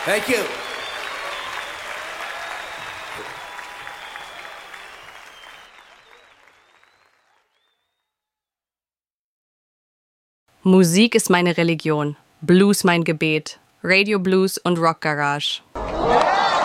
Thank you. Musik ist meine Religion, Blues mein Gebet, Radio Blues und Rock Garage.